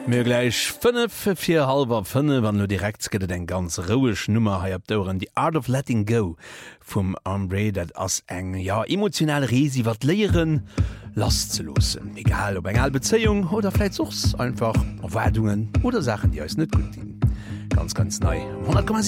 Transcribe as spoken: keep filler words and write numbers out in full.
Mir gleich fünf vier halber fünf, wann du direkt geht eng ganz ruhig Nummer ha op Douren die Art of Letting Go vum Ambre, dat ass eng ja emotional Resi wat leeren last zu losen. Egal ob eng Beziehung oder vielleicht suchs einfach Erwartungen oder Sachen, die euch net gut dienen. Ganz ganz neu. hundert Komma sieben